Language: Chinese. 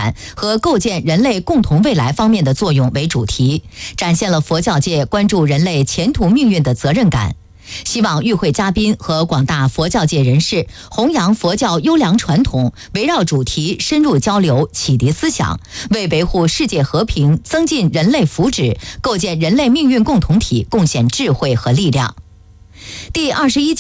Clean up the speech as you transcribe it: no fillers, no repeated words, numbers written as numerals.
展和构建人类共同未来方面的作用为主题，展现了佛教界关注人类前途命运的责任感。希望与会嘉宾和广大佛教界人士弘扬佛教优良传统，围绕主题深入交流，启迪思想，为维护世界和平、增进人类福祉、构建人类命运共同体贡献智慧和力量。第21届